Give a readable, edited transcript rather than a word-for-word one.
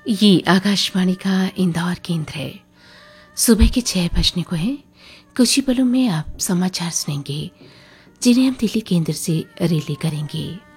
ये आकाशवाणी का इंदौर केंद्र है। सुबह के 6 बजने को है। कुछ ही पलों में आप समाचार सुनेंगे जिन्हें हम दिल्ली केंद्र से रिले करेंगे।